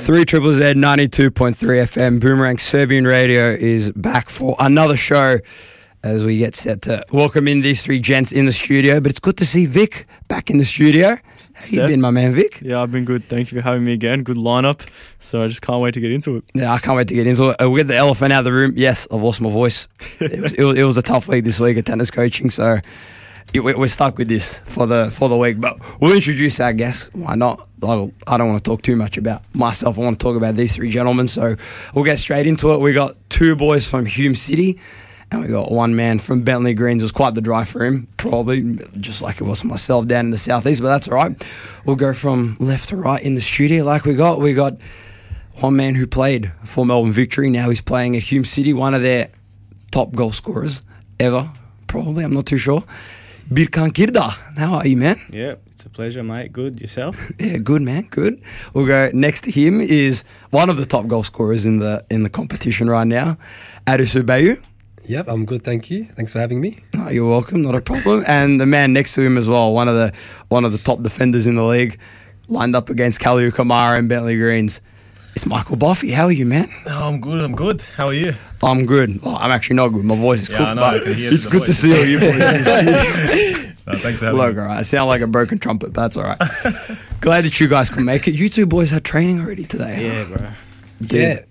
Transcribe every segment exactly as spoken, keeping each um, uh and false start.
three Triple Z ninety-two point three F M. Boomerang Serbian Radio is back for another show as we get set to welcome in these three gents in the studio. But it's good to see Vic back in the studio. How you been, my man, Vic? Yeah, I've been good. Thank you for having me again. Good lineup. So I just can't wait to get into it. Yeah, I can't wait to get into it. Uh, we'll get the elephant out of the room. Yes, I've lost my voice. It was, it was, it was a tough week this week at tennis coaching, so it, we're stuck with this for the for the week. But we'll introduce our guests. Why not? I'll, I don't want to talk too much about myself. I want to talk about these three gentlemen. So we'll get straight into it. We got two boys from Hume City, and we got one man from Bentley Greens. It was quite the drive for him, probably, just like it was for myself down in the southeast, but that's all right. We'll go from left to right in the studio like we got. We got one man who played for Melbourne Victory. Now he's playing at Hume City, one of their top goal scorers ever, probably. I'm not too sure. Birkan Kirda, how are you, man? Yeah, it's a pleasure, mate. Good. Yourself? Yeah, good, man. Good. We'll go next to him is one of the top goal scorers in the in the competition right now, Adusu Bayu. Yep, I'm good, thank you. Thanks for having me. Oh, you're welcome, not a problem. And the man next to him as well, one of the one of the top defenders in the league, lined up against Kaliu Kamara and Bentley Greens. It's Michael Boffey. How are you, man? Oh, I'm good, I'm good. How are you? I'm good. Oh, I'm actually not good. My voice is yeah, cooked, I know, but I can hear it's the good voice. to see all you boys in the studio. No, thanks for having Look, me. all right. I sound like a broken trumpet, but that's all right. Glad that you guys could make it. You two boys had training already today. Yeah, huh? bro. Dude.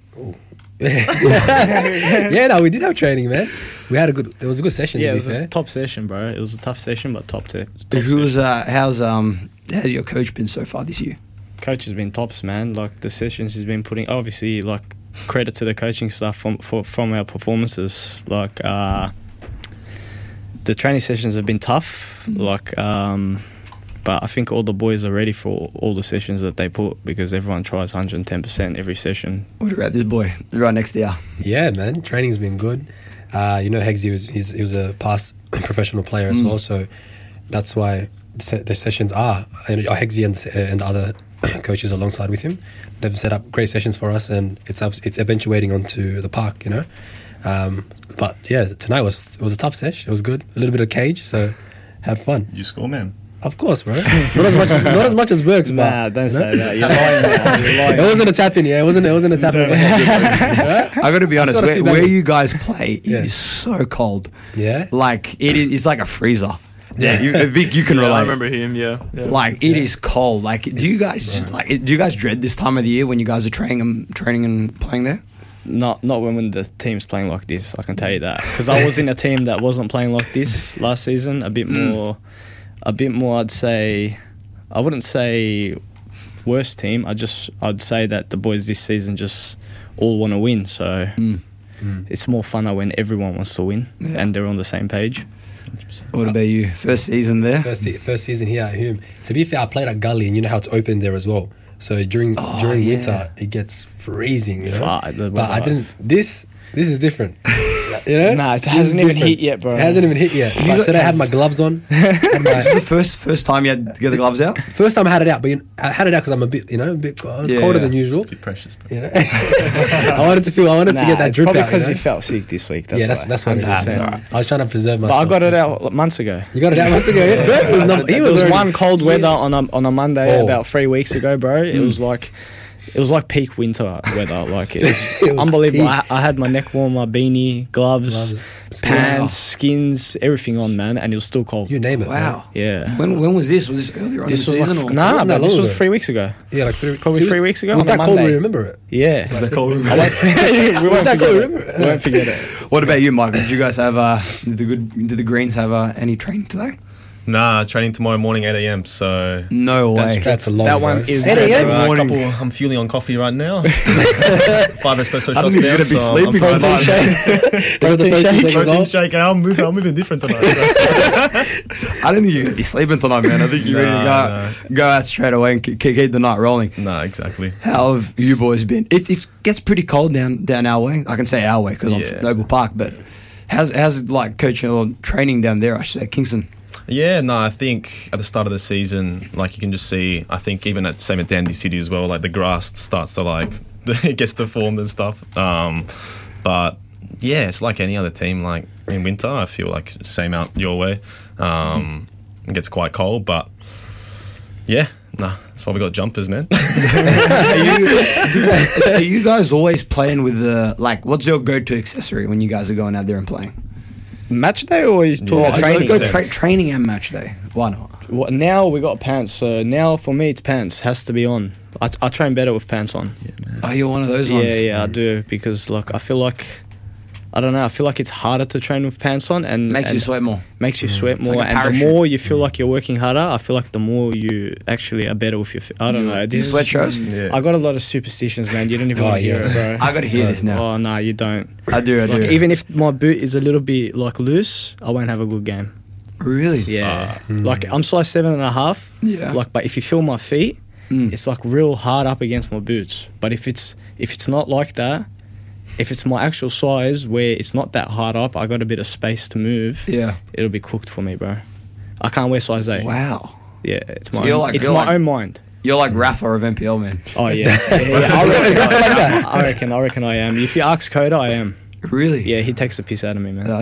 Yeah. yeah, no, we did have training, man. We had a good. There was a good session. Yeah, to it be was fair. a top session, bro. It was a tough session, but top to Who's uh, how's um how's your coach been so far this year? coach has been tops, man. Like the sessions he's been putting, obviously, like credit to the coaching staff from for, from our performances. Like uh, the training sessions have been tough. Mm. Like, um, but I think all the boys are ready for all the sessions that they put because everyone tries one hundred ten percent every session. What about this boy right next to you? Yeah, man. Training's been good. Uh, you know, Hegsy was he's, he was a past professional player as Mm. well, so that's why the, se- the sessions are. And Hegsy and, and the other coaches alongside with him, they've set up great sessions for us, and it's it's eventuating onto the park, you know. Um, but yeah, tonight was it was a tough sesh. It was good. A little bit of cage, so had fun. You score, man. Of course, bro. Not as much as not as much as Burks, but Nah, don't you say know? that. You're lying now. You're lying. It wasn't a tap in, yeah. It wasn't. It wasn't a tap in. Right? I got to be honest, got a where, few where memories. you guys play it Yeah. is so cold. Yeah. Like it is, it's like a freezer. Yeah, you, uh, Vic, you can Yeah, relate. I remember him, yeah. yeah. Like it is cold. Like, do you guys just, like? Do you guys dread this time of the year when you guys are training and training and playing there? Not not when, when the team's playing like this, I can tell you that. Because I was in a team that wasn't playing like this last season. A bit Mm. more, a bit more. I'd say, I wouldn't say worst team. I just I'd say that the boys this season just all want to win. So Mm. it's more funner when everyone wants to win Yeah. and they're on the same page. What about you? First season there? First, se- first season here at Hume. To be fair, I played at Gully, and you know how it's open there as well. So during Oh, during yeah. winter, it gets freezing, you know. Fuck, the but I weather. didn't. This this is different. You know, Nah, it This hasn't is even different. hit yet, bro. It hasn't even hit yet. You But got- today I had my gloves on. Had This is my- the first first time you had to get the gloves out. first time I had it out, but you know, I had it out because I'm a bit, you know, a bit. I was Yeah. colder than usual. Be precious, bro. You know, I wanted to feel. I wanted Nah, to get that it's drip probably out. because you you, know? felt sick this week. That's yeah, that's why. that's what it one hundred is. percent. Alright. I was trying to preserve But myself. I got it out months ago. You got it out months ago. Yeah, Burks was number, he There was, was already- one cold yeah. weather on a on a Monday Oh. about three weeks ago, bro. It was like it was like peak winter weather. Like it was, It was unbelievable. I, peak. I had my neck warmer, beanie, gloves, Gloves, pants, skins, everything on, man, and it was still cold. You name it. Wow. Yeah. When when was this? Was this earlier on This in was the season? like or? nah, Wasn't that but this long was ago? three weeks ago. Man. Yeah, like three, Probably two- three weeks ago Was on a that cold? We Monday. remember it. Yeah. Is that cold? I won't, we won't that forget cold? it. Remember? We won't forget it. What about you, Michael? Did you guys have uh, did the good did the Greens have uh, any training today? Nah, training tomorrow morning, eight a.m. So No That's way. That's a long. That one bro. is- eight So, a.m. uh, a morning. couple. I'm fueling on coffee right now. Five espresso I don't shots think you're down. gonna be so sleeping I'm tonight. protein Protein Protein shake shake. as Protein well. shake. I'm moving. I'm moving different tonight. I don't think you're gonna be sleeping tonight, man. I think you're ready to Nah, go, go out straight away and keep, keep the night rolling. nah, exactly. How have you boys been? It it gets pretty cold down down our way. I can say our way because I'm Yeah. from Noble Park, but how's how's it like coaching or training down there? I should say Kingston. Yeah, no, I think at the start of the season, like you can just see, I think even at same at Dandy City as well, like the grass starts to like it gets deformed and stuff. Um, but yeah, it's like any other team. Like in winter, I feel like same out your way. Um, it gets quite cold, but yeah, Nah, that's why we got jumpers, man. Are you, are you guys always playing with the, like, what's your go-to accessory when you guys are going out there and playing? Match day or is talking Oh, about training? Go tra- training and match day. Why not? Well, now we got pants, so now for me it's pants has to be on. I, I train better with pants on. Oh, you're one of those ones? Yeah, yeah, I do because like I feel like I don't know. I feel like it's harder to train with pants on and Makes and you sweat more. Makes you sweat It's more, like a and the parachute. more you feel like you're working harder, I feel like the more you actually are better with your. F- I don't know. Do you This sweat is, shows? Yeah. I got a lot of superstitions, man. You don't even Oh, want to hear yeah. it, bro. I got to hear this now. Oh no, you don't. I do, I do. Like even if my boot is a little bit like loose, I won't have a good game. Really? Yeah, like I'm size seven and a half. Yeah. Like, but if you feel my feet, Mm. it's like real hard up against my boots. But if it's if it's not like that, if it's my actual size where it's not that hard up, I got a bit of space to move. Yeah. It'll be cooked for me, bro. I can't wear size eight. Wow. Yeah, it's my you're own, like- it's you're my like- own mind. You're like Rafa of M P L, man. Oh yeah, yeah, yeah, I, reckon, I, I reckon, I reckon I am. If you ask Coda, I am. Really? Yeah, he takes the piss out of me, man. Uh,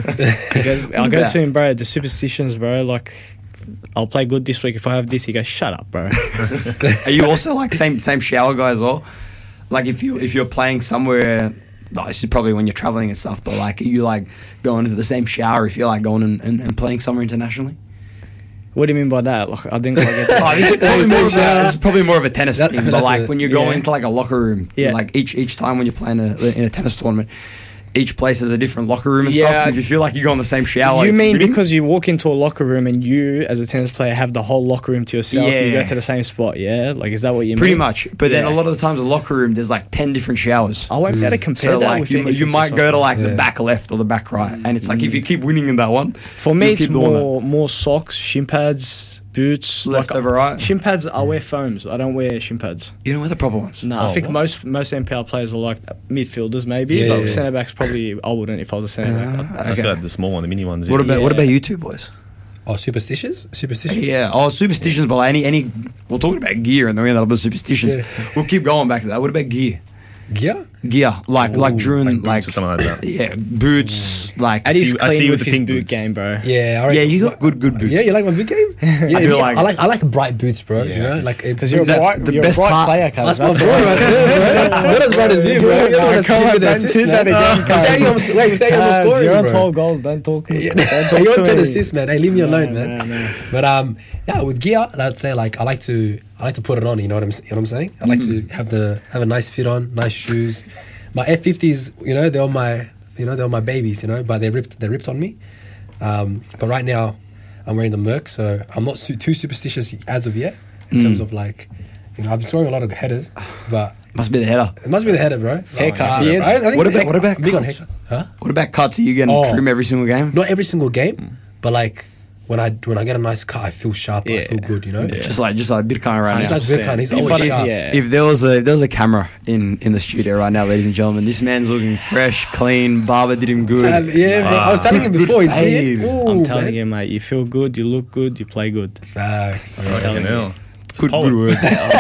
He goes, I go to him, bro. The superstitions, bro. Like, I'll play good this week if I have this. He goes, shut up, bro. Are you also like same same shower guy as well? Like if you if you're playing somewhere, oh, this is probably when you're traveling and stuff. But like, are you like going into the same shower if you're like going and, and, and playing somewhere internationally? What do you mean by that? Like, I didn't quite get that. Oh, this, is probably more of a, this is probably more of a tennis That- thing. But that's like a- when you go yeah. into like a locker room, Yeah. like each each time when you're playing a, in a tennis tournament, each place has a different locker room and Yeah. stuff. And if you feel like you go in the same shower, You it's mean winning? because you walk into a locker room and you, as a tennis player, have the whole locker room to yourself? You Yeah. go to the same spot, yeah? Like, is that what you Pretty mean? much. But then a Yeah. lot of the times, the locker room there's like ten different showers. I won't be able to compare So that like with you, anything you might go to soccer. like the Yeah. back left or the back right, and it's like if you keep winning in that one, For me, you it's keep doing more more socks, shin pads, boots. Left like, over right. Shin pads, I wear foams. I don't wear shin pads. You know where the proper ones. No, Oh, I think what? most most N P L players are like midfielders, maybe, Yeah, but yeah, yeah. centre backs probably I wouldn't if I was a centre back. Uh, That's okay. got the small one, the mini ones. What yeah. about what Yeah. about you two boys? Oh, superstitious? Superstition? Yeah, oh superstitions, but like any any we're talking about gear and then we end up with superstitions. Yeah. We'll keep going back to that. What about gear? Gear? Gear, like like Ooh, during Like like, boots or something like that. yeah, boots, like And he's see- I clean see you with with the his pink boot boots. game, bro. Yeah, I yeah, reckon- you got good good boots. Yeah, you like my boot game? Yeah, feel me, like- I like I like bright boots, bro. Yeah, you know, cause- like Because you're a That's bright, the you're best a bright part- player, cuz. that's my boy right there, bro. Not as bright as you, bro. You're the one that's Come giving on, me the don't assist, do that man. again, Without cuz. you, I'm st- wait, without you, I'm Cuz, scoring, You're on bro. twelve goals. Don't talk. Don't Yeah, talk you're on to ten me. assists, man. Hey, leave me alone, no, man. no. But um, yeah, with gear, I'd say like I like to I like to put it on. You know what I'm you know what I'm saying? I like to have the have a nice fit on, nice shoes. My F fifties, you know, they're on my you know they're my babies, you know, but they ripped they ripped on me. Um, but right now, I'm wearing the Merc, so I'm not su- too superstitious as of yet in terms of like, you know, I've been scoring a lot of headers, but Must be the header. it must be the header, bro. Haircut, Uh, beard. I- I think What it's about- a- what about I'm big on cuts? haircuts? Huh? What about cuts? Are you getting Oh. trim every single game? Not every single game, but like when I when I get a nice cut, I feel sharp. I Yeah. feel good, you know. Just like just like Birkan right Just now. like Birkan, he's If always I- sharp. yeah. If there was a if there was a camera in, in the studio right now, ladies and gentlemen, this man's looking fresh, clean. Barber did him good. Tell- yeah, bro. I was telling him Good before. He's fade. beard. Ooh, I'm telling man. you, mate. You feel good. You look good. You play good. Facts. bro. Fucking hell. It's a Good, poet. good words.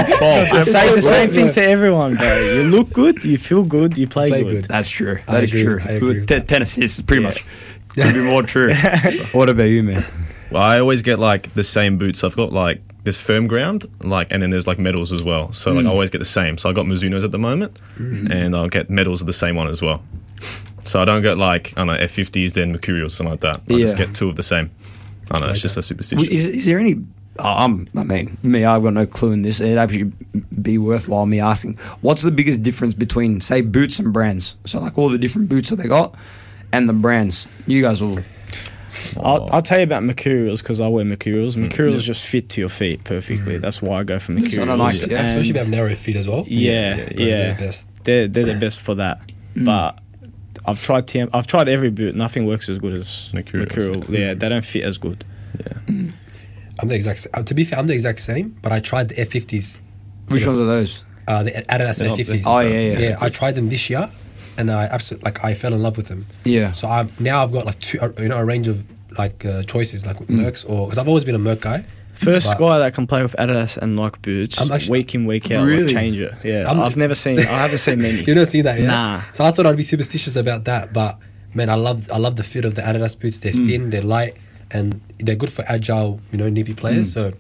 I say the same thing to everyone, bro. You look good. You feel good. You play, Play good. good. That's true. I That is agree. true. I agree Good. with Ten, that. ten assists, pretty Yeah. much. Could be more true. What about you, man? Well, I always get like the same boots. I've got like this firm ground, like, and then there's like medals as well. So like I always get the same. So I got Mizuno's at the moment, and I'll get medals of the same one as well. So I don't get like I don't know F fifties, then Mercurial, something like that. I just Yeah. get two of the same. I don't know. It's just a superstition. Is, is there any? Oh, I'm, I mean, me, I've got no clue in this. It'd actually be worthwhile me asking. What's the biggest difference between, say, boots and brands? So, like all the different boots that they got, and the brands. You guys will. I'll, I'll tell you about Mercurials because I wear Mercurials. Mercurials just fit to your feet perfectly. That's why I go for These are Mercurials. nice, yeah. And Especially if you have narrow feet as well. yeah, bro, yeah, they're the best. They're they're the best for that. But I've tried T M. I've tried every boot. Nothing works as good as Mercurials, Mercurial. yeah. Yeah, they don't fit as good. Yeah. I'm the exact. Uh, to be fair, I'm the exact same. But I tried the F fifties. Which ones are those? Uh, the Adidas They're F not- fifties. Oh, yeah, yeah. Yeah, I tried them this year, and I absolutely like I fell in love with them. Yeah. So I've now I've got like two, uh, you know, a range of like uh, choices like Mercs or because I've always been a Merc guy. First But- guy that can play with Adidas and Nike boots I'm actually- week in week out, Really? like change it. Yeah, I'm- I've never seen. I haven't seen many. You don't see that, yeah? Nah. So I thought I'd be superstitious about that, but man, I love I love the fit of the Adidas boots. They're thin, they're light, and they're good for agile, you know, nippy players. So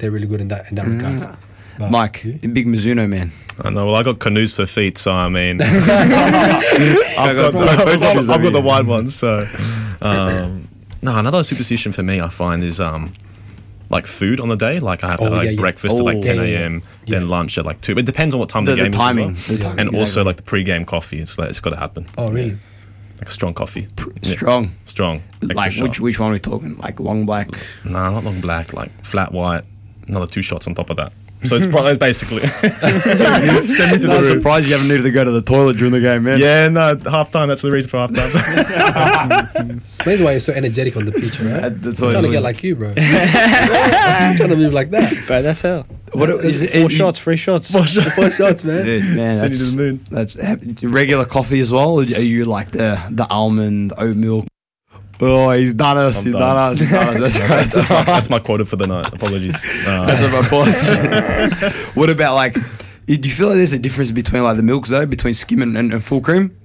they're really good in that in that regards. But Mike, you? big Mizuno man. I know. Well, I got canoes for feet, so I mean, I've got- got, I've, both got, shoes, I've I got the mean. wide ones. So, um, no, another superstition for me I find is um, like food on the day. Like I have to Oh, have like yeah, yeah. breakfast at Oh, like ten yeah, yeah, a.m. yeah. then lunch at like two. It depends on what time the, The, the game timing. is. As The Yeah. timing, well. And also exactly. like the pre-game coffee. It's like it's got to happen. Oh, really? Like a strong coffee. Yeah. strong. Strong. Extra Like shot. which which one are we talking? Like long black. Nah, not long black. Like flat white. Another two shots on top of that. So it's probably basically. Send me to Not the room. surprised you haven't needed to go to the toilet during the game, man. Yeah, no, half time. That's the reason for half time. Explains why you're so energetic on the pitch, right? That- that's I'm always trying to what- get like you, bro. I'm trying to move like that. But that's hell. What is it? Four it- shots, three shots. Four shots, man. Dude, man, Send you to that's, the moon. that's regular coffee as well. Or are you like the the almond oat milk? Oh, he's done us. I'm he's done. done us. He's done us. That's right. That's, that's, my, that's my quota for the night. Apologies. Uh, That's my apology. What about like? Do you feel like there's a difference between like the milks though, between skim and, and, and full cream?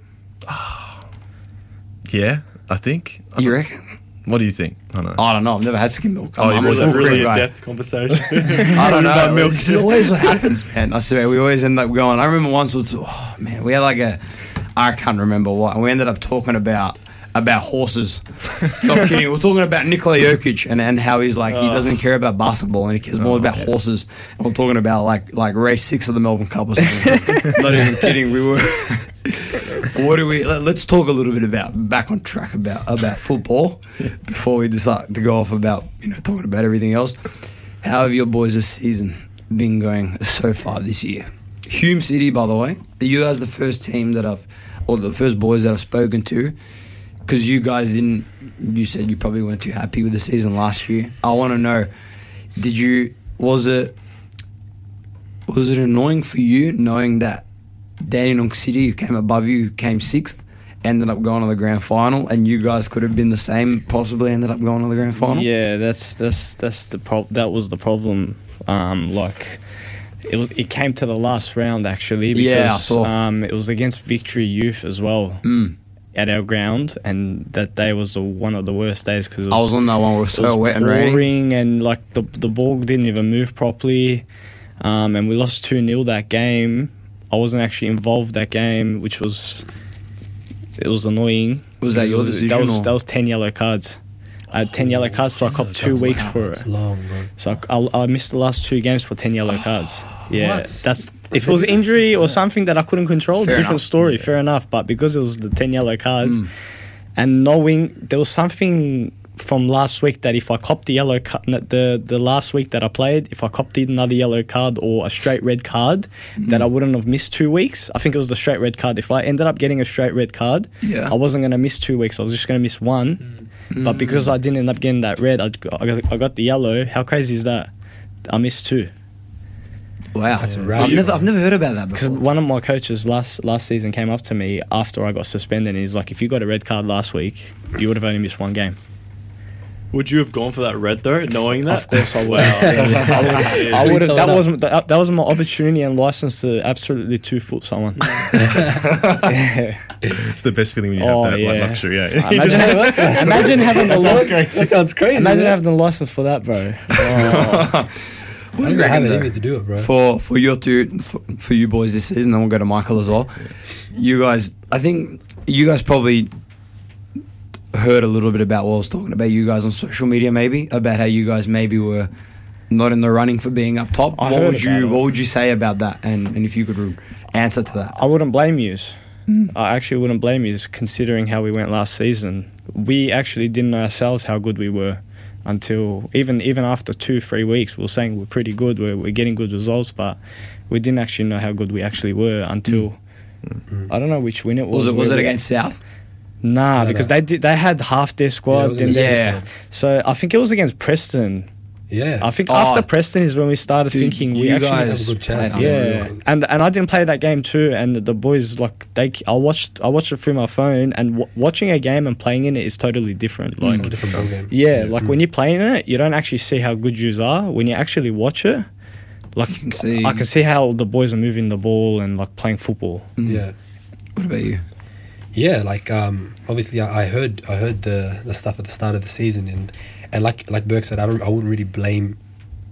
yeah, I think. I You don't- reckon? What do you think? I don't know. I don't know. I've never had skim milk. Oh, I'm, you I'm a Was really- full a really cream guy. in-depth conversation. I don't know. About milk. This is always what happens, man. I swear, we always end up going. I remember once, or two, oh man, we had like a, I can't remember what, and we ended up talking about about horses. Not kidding. We're talking about Nikola Jokic and, and how he's like he doesn't care about basketball and he cares more about horses. And we're talking about like like race six of the Melbourne Cup or something. Not even kidding. We were. What do we? Let, let's talk a little bit about back on track about about football before we decide to go off about you know talking about everything else. How have your boys this season been going so far this year? Hume City, by the way, are you guys the first team that I've, or the first boys that I've spoken to? Because you guys didn't, you said you probably weren't too happy with the season last year. I want to know, did you, was it, was it annoying for you knowing that Dandenong City, who came above you, who came sixth, ended up going to the grand final, and you guys could have been the same, possibly ended up going to the grand final? Yeah, that's that's that's the prob- That was the problem. Um, like it was. It came to the last round actually because Yeah, I saw. um, it was against Victory Youth as well Mm. at our ground, and that day was the, one of the worst days because I was on that one where it was it was so wet and raining. pouring and like the the ball didn't even move properly, um, and we lost two nil that game. I wasn't actually involved that game, which was it was annoying. Was that your It decision? That was or- that was ten yellow cards. I had ten yellow cards, so I copped two weeks for it. It's long, bro. So I, I, I missed the last two games for ten yellow cards. Yeah, What? that's if it was injury or something that I couldn't control, Fair different enough. story. Fair enough, but because it was the ten yellow cards, Mm. and knowing there was something from last week that if I copped the yellow card, the the last week that I played, if I copped another yellow card or a straight red card, that I wouldn't have missed two weeks. I think it was the straight red card. If I ended up getting a straight red card, Yeah. I wasn't going to miss two weeks. I was just going to miss one. But because I didn't end up getting that red, I got, I got- I got the yellow. How crazy is that? I missed two. Wow. That's a wrap. I've never, I've never heard about that Because before. one of my coaches last last season came up to me after I got suspended and he's like, if you got a red card last week, you would have only missed one game. Would you have gone for that red though, knowing that? Of course I would. Wow. I would have. thought That up. wasn't that, that was my opportunity and license to absolutely two foot someone. Yeah. It's the best feeling when you Oh, have that like, yeah. luxury. Yeah. Imagine, having, imagine having the li- That sounds crazy. imagine man. having the license for that, bro. Oh. I What do don't you have reckon, it though? in me to do it, bro. for for your two for, for you boys this season, then we'll go to Michael as well. You guys, I think you guys probably heard a little bit about what I was talking about. You guys on social media, maybe about how you guys maybe were not in the running for being up top. I what heard would about you it. What would you say about that? And and if you could re- answer to that, I wouldn't blame you. I actually wouldn't blame you, considering how we went last season. We actually didn't know ourselves how good we were until even even after two three weeks. We were saying we're pretty good, we're, we're getting good results, but we didn't actually know how good we actually were until I don't know which win it was. was it was where it we- against South? Nah, No, because no. they did. They had half their Yeah, it squad. was then in they- Yeah. So I think it was against Preston. Yeah. I think Oh. after Preston is when we started Dude, thinking we you actually guys have a good chance. played yeah, unreal. and and I didn't play that game too. And the boys like they, I watched I watched it through my phone. And w- watching a game and playing in it is totally different. Like It's a different ball game. yeah, like when you're playing it, you don't actually see how good you are. When you actually watch it, like You can see. I can see how the boys are moving the ball and like playing football. Yeah. What about you? Yeah, like um, obviously I, I heard I heard the, the stuff at the start of the season and, and like like Burke said, I don't I wouldn't really blame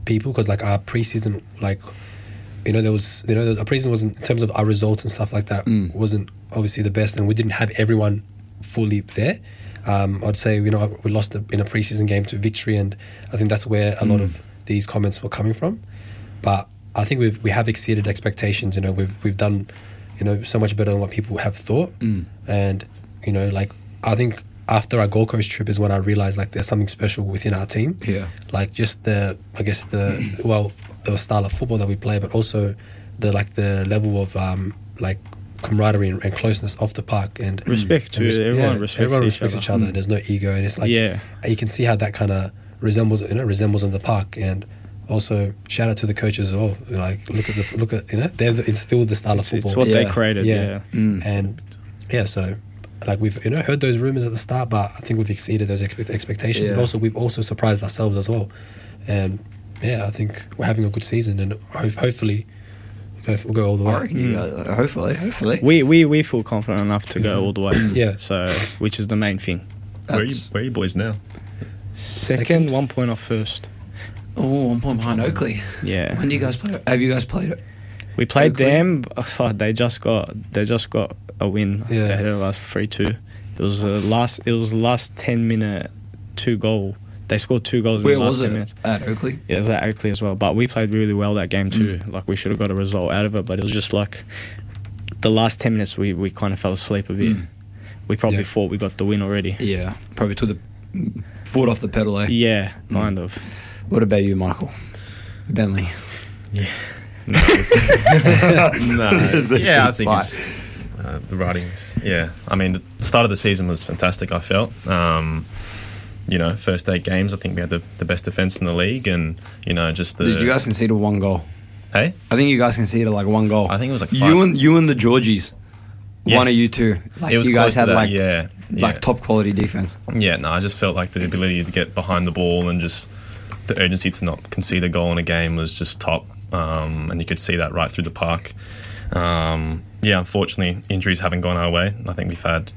people because like our preseason, like you know, there was you know our preseason wasn't in terms of our results and stuff like that Mm. wasn't obviously the best, and we didn't have everyone fully there. Um, I'd say you know we lost a, in a preseason game to Victory, and I think that's where a lot of these comments were coming from. But I think we've we have exceeded expectations. You know, we've we've done you know so much better than what people have thought, Mm. and you know like I think after our Gold Coast trip is when I realized like there's something special within our team. Yeah. Like just the I guess the well the style of football that we play, but also the like the level of um like camaraderie and, and closeness off the park and Respect too. and res- Everyone yeah, respects everyone each respects other. each other. There's no ego, and it's like Yeah. you can see how that kind of resembles you know resembles on the park. And also shout out to the coaches as well. Like look at the look at you know they've instilled the style It's, of it's football. what they Yeah. created. Yeah. Yeah. Mm. And yeah, so like we've you know heard those rumors at the start, but I think we've exceeded those expe- expectations. Yeah. And also we've also surprised ourselves as well. And yeah, I think we're having a good season, and ho- hopefully we'll go, we'll go all the way. I reckon you guys, hopefully, hopefully. We, we we feel confident enough to go all the way. Yeah. So which is the main thing. Where are, you, That's- where are you boys now? Second, one point off first. Oh, one point behind Oakley. Yeah. When do you guys play? Have you guys played it? We played Oakley? them. Oh, they just got they just got a win Yeah. ahead of us, three two. It was the last. It was the last ten minute two goal. They scored two goals Where in the last was ten it? minutes. At Oakley? Yeah, it was at Oakley as well. But we played really well that game too. Mm. Like we should have got a result out of it, but it was just like the last ten minutes we, we kind of fell asleep a bit. Mm. We probably Yeah. thought we got the win already. Yeah, probably took the foot off the pedal, eh? Yeah, kind of. What about you, Michael? Bentley. No, it's- no. Yeah, I It's think like- it's, uh, the writings. Yeah, I mean, the start of the season was fantastic. I felt, um, you know, first eight games, I think we had the, the best defense in the league, and you know, just the. Did you guys concede one goal? Hey, I think you guys conceded like one goal. I think it was like five. you and you and the Georgies. Yeah. One of you two. Like It was you close guys to had that, like yeah, like yeah. top quality defense. Yeah, no, I just felt like the ability to get behind the ball and just the urgency to not concede a goal in a game was just top, um, and you could see that right through the park. Um, yeah, unfortunately, injuries haven't gone our way. I think we've had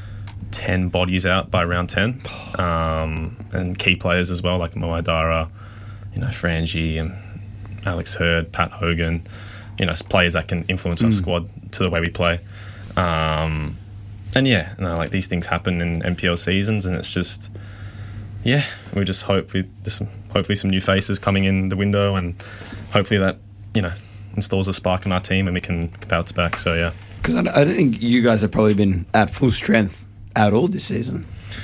ten bodies out by round ten, um, and key players as well, like Moai Dara, you know, Frangie and Alex Hurd, Pat Hogan, you know, players that can influence our squad to the way we play. Um, and yeah, you know, like these things happen in N P L seasons, and it's just, yeah, we just hope we there's some, hopefully some new faces coming in the window, and hopefully that you know installs a spark in our team, and we can bounce back. So yeah, Because I, I don't think you guys have probably been at full strength at all this season.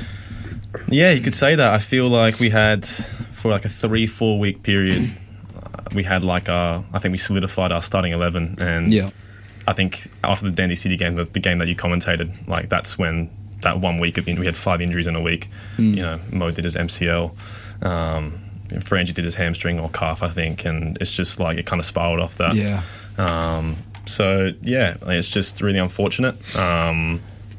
yeah, you could say that. I feel like we had for like a three four week period, uh, we had like our I think we solidified our starting eleven, and Yeah. I think after the Dandy City game, the, the game that you commentated, like that's when that one week of in, we had five injuries in a week. Mm. You know, Mo did his M C L, um, Frangie did his hamstring or calf, I think, and it's just like it kind of spiraled off that. Yeah. Um, so yeah, like, it's just really unfortunate, um,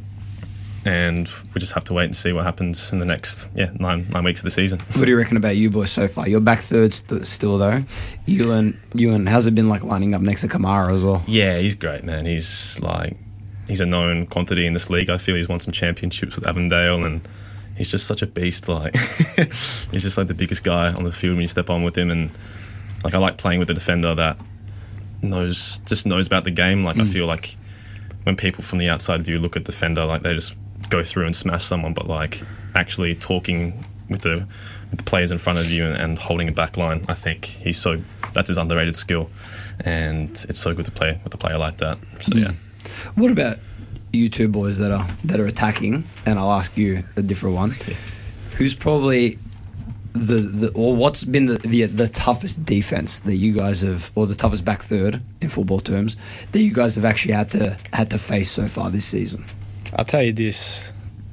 and we just have to wait and see what happens in the next yeah nine nine weeks of the season. What do you reckon about you boys so far? You're back third st- still though. You and you and how's it been like lining up next to Kamara as well? Yeah, he's great, man. He's like he's a known quantity in this league. I feel he's won some championships with Avondale, and he's just such a beast. Like he's just like the biggest guy on the field when you step on with him, and like I like playing with a defender that knows just knows about the game. Like I feel like when people from the outside view look at defender, like they just go through and smash someone, but like actually talking with the with the players in front of you and, and holding a back line, I think he's so that's his underrated skill, and it's so good to play with a player like that. So yeah. What about you two boys that are that are attacking? And I'll ask you a different one. Who's probably the, the or what's been the, the the toughest defense that you guys have, or the toughest back third in football terms that you guys have actually had to had to face so far this season? I'll tell you this: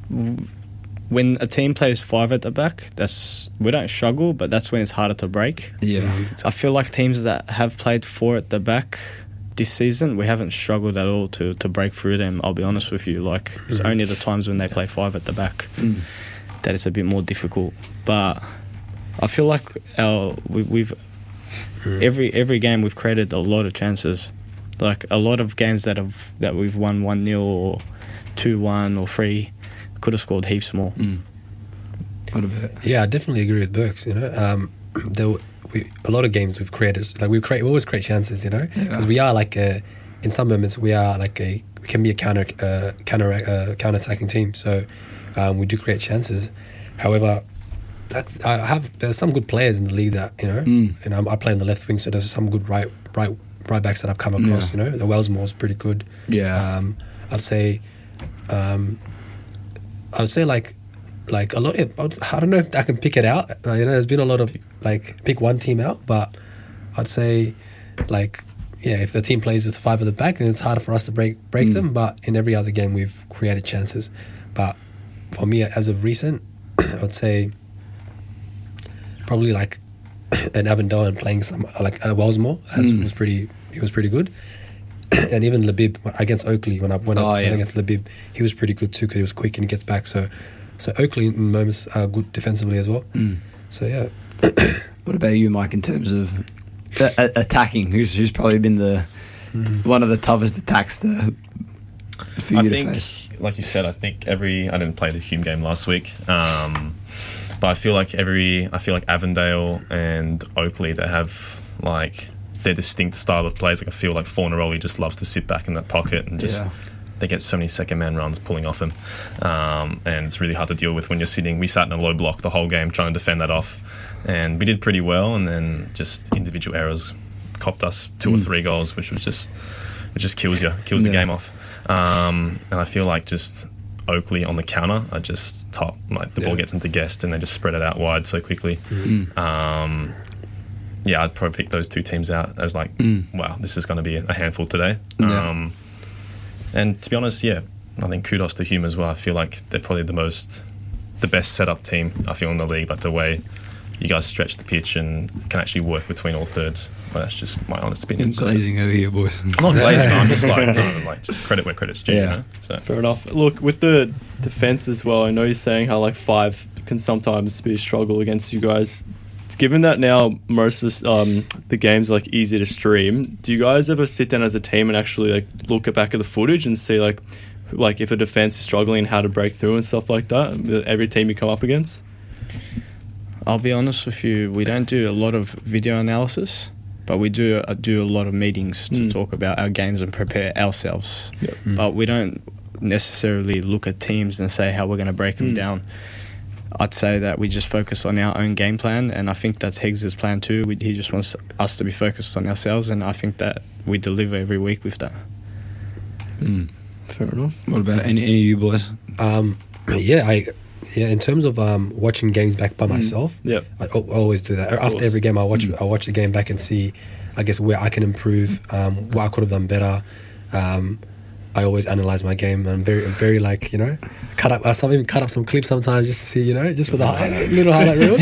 when a team plays five at the back, that's we don't struggle, but that's when it's harder to break. Yeah. I feel like teams that have played four at the back this season, we haven't struggled at all to, to break through them. I'll be honest with you. Like it's only the times when they play five at the back Mm. that it's a bit more difficult. But I feel like our we, we've every every game we've created a lot of chances. Like a lot of games that have that we've won one nil or two one or three, could have scored heaps more. Mm. What about? Yeah, I definitely agree with Burks. You know, um, there, we a lot of games we've created like we create we always create chances, you know, because Yeah. we are like a, in some moments we are like a we can be a counter uh, counter uh, counter attacking team. So um, we do create chances. However, I, I have there's some good players in the league that you know, Mm. you know I play in the left wing, so there's some good right right right backs that I've come across. Yeah. You know, the Wellsmore's pretty good. Yeah. Um, I'd say, um, I'd say like, like a lot. I don't know if I can pick it out. Uh, you know, there's been a lot of like pick one team out, but I'd say, like, yeah, if the team plays with five at the back, then it's harder for us to break break Mm. them. But in every other game, we've created chances. But for me, as of recent, I'd say probably like an Avondale playing some like uh, Wellsmore has, Mm. was pretty. He was pretty good. And even Labib against Oakley when I when Oh, I went yeah. against Labib, he was pretty good too because he was quick and he gets back. So, so Oakley in moments are good defensively as well. Mm. So yeah, What about you, Mike, in terms of a- a- attacking? Who's who's probably been the one of the toughest attacks to, for you I to think, face? like you said, I think every I didn't play the Hume game last week, um, but I feel like every I feel like Avondale and Oakley, they have like their distinct style of plays. Like I feel like Fornaroli just loves to sit back in that pocket and just Yeah. they get so many second man runs pulling off him, um, and it's really hard to deal with when you're sitting. We sat in a low block the whole game trying to defend that off, and we did pretty well. And then just individual errors copped us two or Mm. three goals, which was just it just kills you, kills the Yeah. game off. Um, and I feel like just Oakley on the counter are just top. Like the ball Yeah. gets into Guest and they just spread it out wide so quickly. Mm. Um, yeah, I'd probably pick those two teams out as like, Mm. wow, this is going to be a handful today. Yeah. Um, and to be honest, yeah, I think kudos to Hume as well. I feel like they're probably the most, the best set up team I feel in the league. Like the way you guys stretch the pitch and can actually work between all thirds. Well, that's just my honest opinion. So- Glazing over here, boys. I'm not glazing, but I'm just like, no, like just credit where credit's due. Yeah. You know? So Fair enough. Look, with the defense as well, I know you're saying how like five can sometimes be a struggle against you guys. Given that now most of um, the games are like easy to stream, do you guys ever sit down as a team and actually like look at back at the footage and see like like if a defense is struggling, how to break through and stuff like that? with Every team you come up against. I'll be honest with you, we don't do a lot of video analysis, but we do uh, do a lot of meetings to Mm. talk about our games and prepare ourselves. Yep. But we don't necessarily look at teams and say how we're going to break them Mm. down. I'd say that we just focus on our own game plan, and I think that's Higgs's plan too. We, he just wants us to be focused on ourselves, and I think that we deliver every week with that. Mm. Fair enough. What about any, any of you boys? um, yeah, I yeah. In terms of um, watching games back by myself, Yep. I, al- always do that. After course. every game, I watch I watch the game back and see, I guess, where I can improve, um, what I could have done better. Um, I always analyze my game. I'm very, very like you know, cut up. I some even cut up some clips sometimes just to see, you know, just for the hi- little highlight reel,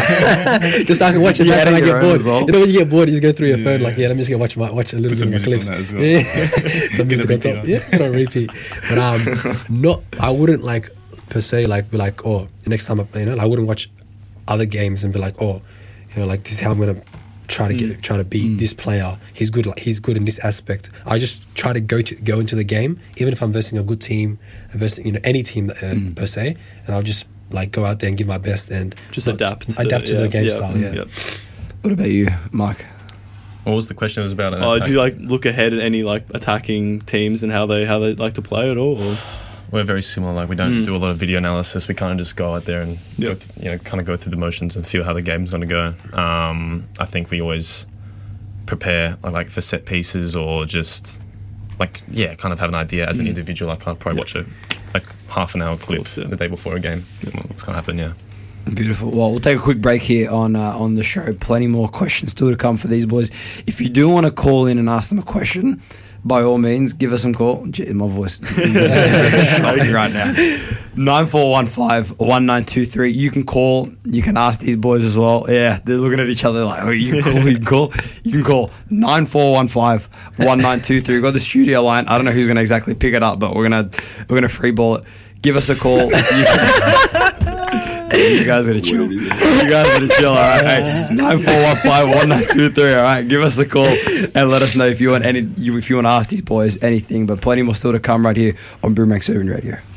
just so I can watch it Yeah, back when I your get own bored. as well. You know, when you get bored, you just go through your Yeah, phone, like, yeah. yeah, let me just go watch my watch a little Put bit of some my music clips. on that as well. Yeah, some Get music a on top. repeat Yeah, put on repeat. But um, not. I wouldn't like per se like be like, oh, next time I, you know, I wouldn't watch other games and be like, oh, you know, like this is how I'm gonna try to get try to beat this player. He's good. Like he's good in this aspect. I just try to go to go into the game, even if I'm versing a good team, versing you know any team uh, per se, and I'll just like go out there and give my best and Just not- adapt. adapt to yeah, the game yeah, style. Yeah. yeah. What about you, Mike? what was the question? It was about an Oh, attack. do you like look ahead at any like attacking teams and how they how they like to play at all? Or? We're very similar. Like we don't Mm. do a lot of video analysis. We kind of just go out there and Yep. go th- you know kind of go through the motions and feel how the game's going to go. Um, I think we always prepare like, like for set pieces or just like yeah, kind of have an idea as an Mm. individual. Like I'd probably Yep. watch a like half an hour clip course, yeah. the day before a game. What's going to happen? Yeah. Beautiful. Well, we'll take a quick break here on uh, on the show. Plenty more questions still to come for these boys. If you do want to call in and ask them a question, by all means, give us some call. Gee, my voice shouting right now. nine four one five, one nine two three. You can call. You can ask these boys as well. Yeah, they're looking at each other like, oh, you can call, you can call. You can call nine four one five, one nine two three. We've got the studio line. I don't know who's going to exactly pick it up, but we're going to we're gonna free ball it. Give us a call. You can- You guys gotta chill. You guys gotta chill, all right? Nine four one five one nine two three. All right, give us a call and let us know if you want any. You, if you want to ask these boys anything. But plenty more still to come right here on Brewmax Urban Radio.